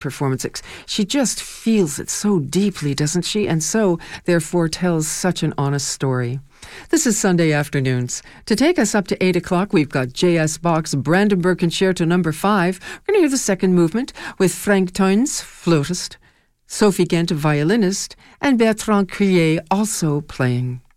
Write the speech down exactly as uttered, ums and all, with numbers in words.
performance. She just feels it so deeply, doesn't she? And so, therefore, tells such an honest story. This is Sunday Afternoons. To take us up to eight o'clock, we've got J S Bach's Brandenburg Concerto number five. We're going to hear the second movement with Frank Toynes, flautist, Sophie Gent, violinist, and Bertrand Crier also playing.